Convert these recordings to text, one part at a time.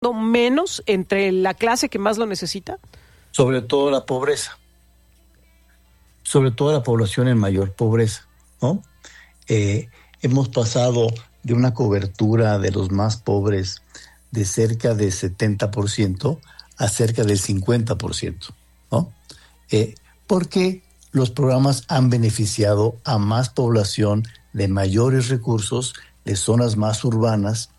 menos entre la clase que más lo necesita? Sobre todo la pobreza. Sobre todo la población en mayor pobreza, ¿no? Hemos pasado de una cobertura de los más pobres de cerca de 70% a cerca del 50%, ¿no? Porque los programas han beneficiado a más población de mayores recursos, de zonas más urbanas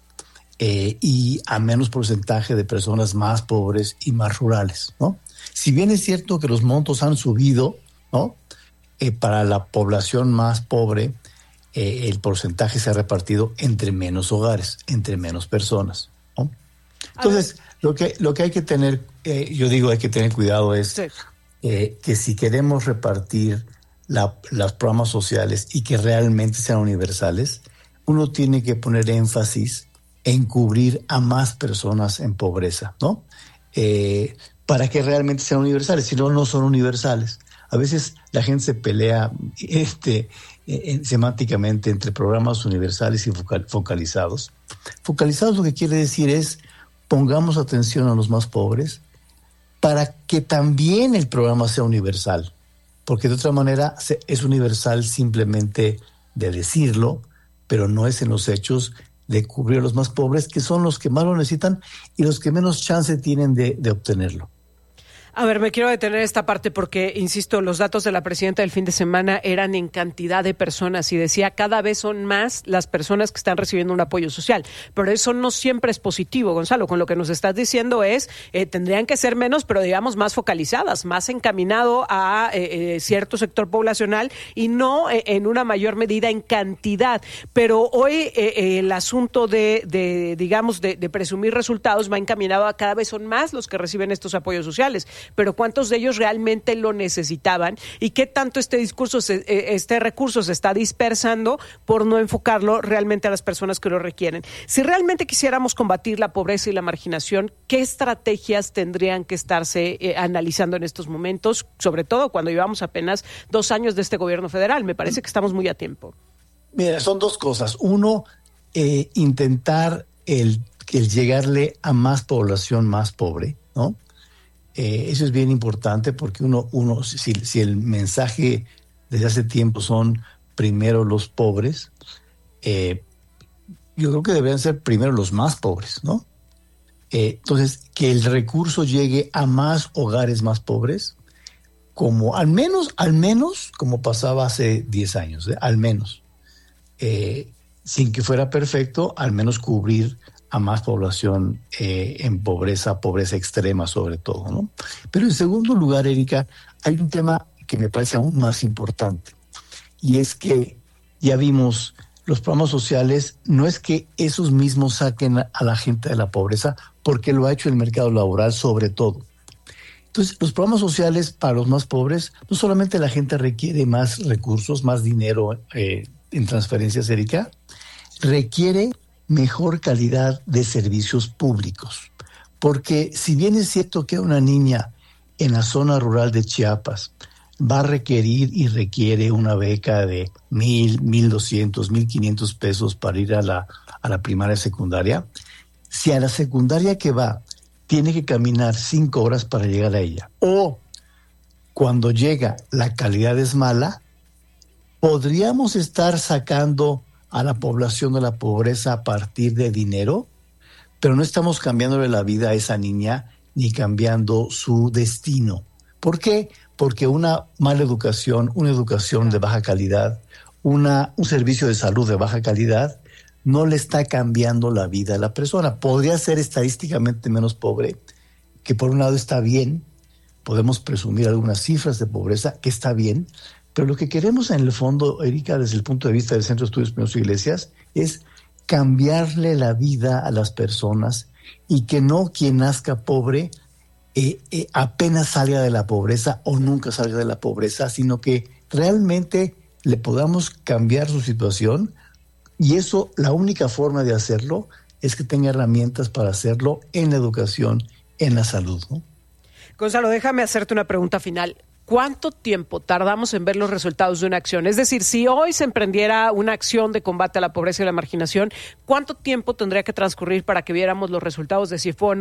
y a menos porcentaje de personas más pobres y más rurales, ¿no? Si bien es cierto que los montos han subido, ¿no? Para la población más pobre, el porcentaje se ha repartido entre menos hogares, entre menos personas, ¿no? Entonces, lo que hay que tener, yo digo hay que tener cuidado es Sí. Que si queremos repartir los programas sociales y que realmente sean universales, uno tiene que poner énfasis en cubrir a más personas en pobreza, ¿no? Para que realmente sean universales, si no, no son universales. A veces la gente se pelea semánticamente entre programas universales y focalizados. Focalizados lo que quiere decir es pongamos atención a los más pobres para que también el programa sea universal, porque de otra manera es universal simplemente de decirlo, pero no es en los hechos de cubrir a los más pobres, que son los que más lo necesitan y los que menos chance tienen de obtenerlo. A ver, me quiero detener esta parte porque, insisto, los datos de la presidenta del fin de semana eran en cantidad de personas y decía cada vez son más las personas que están recibiendo un apoyo social. Pero eso no siempre es positivo, Gonzalo. Con lo que nos estás diciendo es, tendrían que ser menos, pero digamos más focalizadas, más encaminado a cierto sector poblacional y no en una mayor medida en cantidad. Pero hoy el asunto de presumir resultados va encaminado a cada vez son más los que reciben estos apoyos sociales. Pero ¿cuántos de ellos realmente lo necesitaban? ¿Y qué tanto este recurso se está dispersando por no enfocarlo realmente a las personas que lo requieren? Si realmente quisiéramos combatir la pobreza y la marginación, ¿qué estrategias tendrían que estarse analizando en estos momentos? Sobre todo cuando llevamos apenas 2 años de este gobierno federal. Me parece que estamos muy a tiempo. Mira, son dos cosas. Uno, intentar el llegarle a más población más pobre, ¿no? Eso es bien importante porque si el mensaje desde hace tiempo son primero los pobres, yo creo que deberían ser primero los más pobres, ¿no? Entonces, que el recurso llegue a más hogares más pobres, como al menos como pasaba hace 10 años, al menos. Sin que fuera perfecto, al menos cubrir a más población en pobreza extrema sobre todo, ¿no? Pero en segundo lugar, Erika, hay un tema que me parece aún más importante, y es que ya vimos los programas sociales, no es que esos mismos saquen a la gente de la pobreza, porque lo ha hecho el mercado laboral sobre todo. Entonces, los programas sociales para los más pobres, no solamente la gente requiere más recursos, más dinero en transferencias, Erika, requiere mejor calidad de servicios públicos. Porque si bien es cierto que una niña en la zona rural de Chiapas va a requerir y requiere una beca de 1,000, 1,200, 1,500 pesos para ir a la primaria secundaria, si a la secundaria que va tiene que caminar 5 horas para llegar a ella, o cuando llega la calidad es mala, podríamos estar sacando a la población de la pobreza a partir de dinero, pero no estamos cambiándole la vida a esa niña ni cambiando su destino. ¿Por qué? Porque una mala educación, una educación de baja calidad, un servicio de salud de baja calidad, no le está cambiando la vida a la persona. Podría ser estadísticamente menos pobre, que por un lado está bien, podemos presumir algunas cifras de pobreza, que está bien, pero lo que queremos en el fondo, Erika, desde el punto de vista del Centro de Estudios Pinos Iglesias, es cambiarle la vida a las personas y que no quien nazca pobre apenas salga de la pobreza o nunca salga de la pobreza, sino que realmente le podamos cambiar su situación, y eso, la única forma de hacerlo es que tenga herramientas para hacerlo en la educación, en la salud, ¿no? Gonzalo, déjame hacerte una pregunta final. ¿cuánto tiempo tardamos en ver los resultados de una acción? Es decir, si hoy se emprendiera una acción de combate a la pobreza y la marginación, ¿cuánto tiempo tendría que transcurrir para que viéramos los resultados de si fue o no